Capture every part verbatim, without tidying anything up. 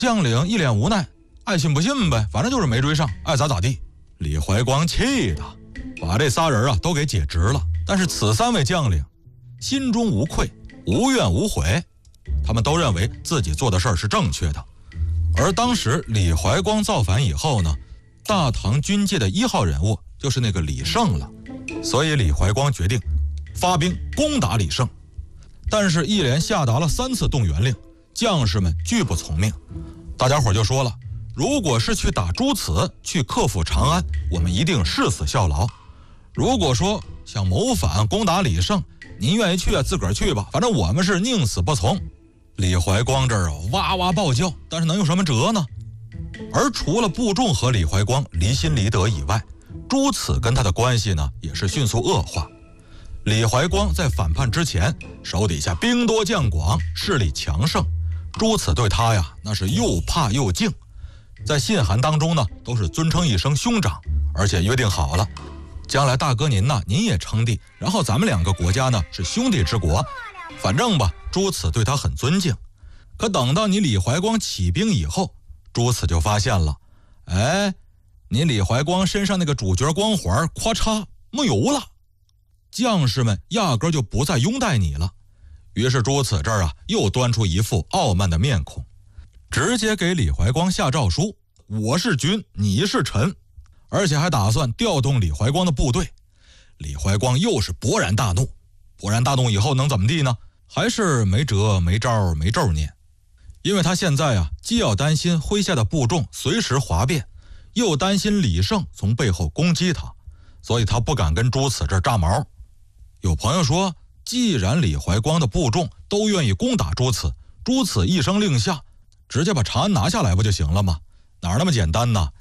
将领一脸无奈，爱信不信呗，反正就是没追上，爱咋咋地。李怀光气的把这仨人啊都给解职了，但是此三位将领心中无愧，无怨无悔，他们都认为自己做的事儿是正确的。而当时李怀光造反以后呢，大唐军界的一号人物就是那个李胜了，所以李怀光决定发兵攻打李胜。但是一连下达了三次动员令，将士们拒不从命。大家伙就说了，如果是去打朱慈，去克复长安，我们一定誓死效劳。如果说想谋反攻打李胜，您愿意去啊，自个儿去吧，反正我们是宁死不从。李怀光这儿哇哇暴叫，但是能有什么辙呢？而除了部众和李怀光离心离德以外，朱慈跟他的关系呢也是迅速恶化。李怀光在反叛之前，手底下兵多将广，势力强盛，朱慈对他呀那是又怕又敬，在信函当中呢都是尊称一声兄长，而且约定好了，将来大哥您呢您也称帝，然后咱们两个国家呢是兄弟之国，反正吧朱慈对他很尊敬。可等到你李怀光起兵以后，朱慈就发现了，哎，你李怀光身上那个主角光环咔嚓没有了，将士们压根就不再拥戴你了。于是朱慈这儿啊又端出一副傲慢的面孔，直接给李怀光下诏书，我是君，你是臣，而且还打算调动李怀光的部队。李怀光又是勃然大怒，勃然大怒以后能怎么地呢？还是没辙没招没咒念。因为他现在啊既要担心麾下的部众随时哗变，又担心李胜从背后攻击他，所以他不敢跟朱慈这儿炸毛。有朋友说，既然李怀光的部众都愿意攻打朱慈，朱慈一声令下，直接把长安拿下来不就行了吗？哪那么简单呢？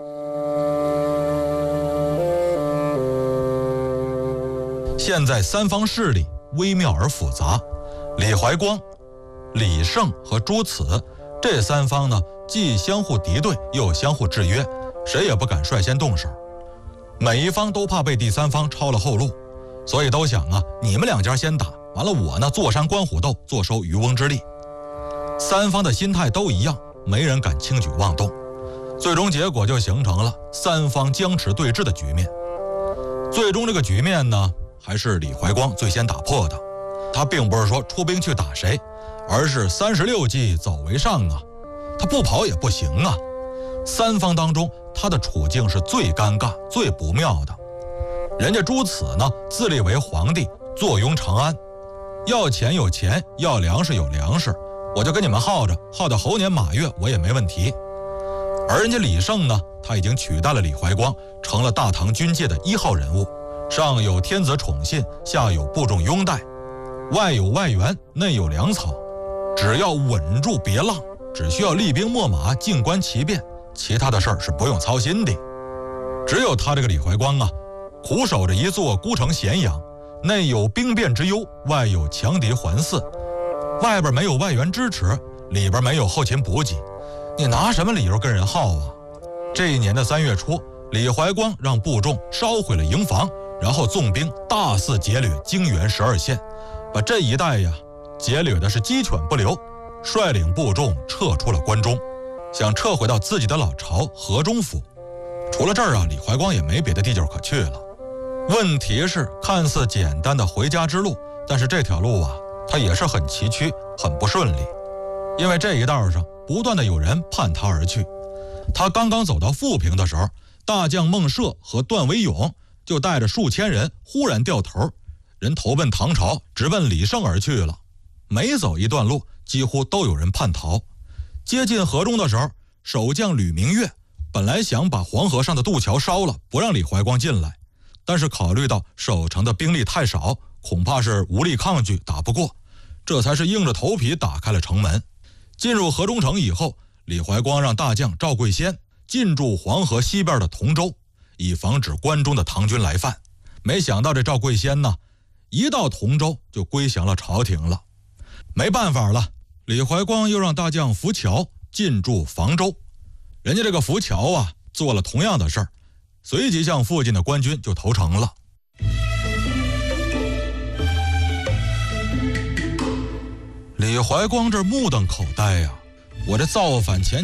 现在三方势力微妙而复杂，李怀光、李胜和朱慈这三方呢，既相互敌对又相互制约，谁也不敢率先动手。每一方都怕被第三方抄了后路，所以都想啊，你们两家先打，完了我呢坐山观虎斗，坐收渔翁之利。三方的心态都一样，没人敢轻举妄动，最终结果就形成了三方僵持对峙的局面。最终这个局面呢，还是李怀光最先打破的。他并不是说出兵去打谁，而是三十六计走为上啊，他不跑也不行啊。三方当中，他的处境是最尴尬、最不妙的。人家朱慈呢，自立为皇帝，坐拥长安，要钱有钱，要粮食有粮食，我就跟你们耗着，耗到猴年马月我也没问题。而人家李胜呢，他已经取代了李怀光，成了大唐军界的一号人物，上有天子宠信，下有部众拥戴，外有外援，内有粮草，只要稳住别浪，只需要厉兵秣马，静观其变，其他的事儿是不用操心的。只有他这个李怀光啊，苦守着一座孤城咸阳，内有兵变之忧，外有强敌环伺，外边没有外援支持，里边没有后勤补给，你拿什么理由跟人耗啊？这一年的三月初，李怀光让部众烧毁了营房，然后纵兵大肆劫掠泾原十二县，把这一带呀劫掠的是鸡犬不留，率领部众撤出了关中，想撤回到自己的老巢河中府。除了这儿啊，李怀光也没别的地界可去了。问题是，看似简单的回家之路，但是这条路啊，它也是很崎岖，很不顺利。因为这一道上不断的有人叛他而去。他刚刚走到富平的时候，大将孟涉和段维勇就带着数千人忽然掉头，人投奔唐朝，直奔李胜而去了。每走一段路，几乎都有人叛逃。接近河中的时候，守将吕明月本来想把黄河上的渡桥烧了，不让李怀光进来，但是考虑到守城的兵力太少，恐怕是无力抗拒，打不过，这才是硬着头皮打开了城门。进入河中城以后，李怀光让大将赵贵先进驻黄河西边的同州，以防止关中的唐军来犯。没想到这赵贵先呢，一到同州就归降了朝廷了。没办法了，李怀光又让大将浮桥进驻房州。人家这个浮桥啊，做了同样的事儿，随即向附近的官军就投诚了。李怀光这目瞪口呆呀、啊， 我这造反前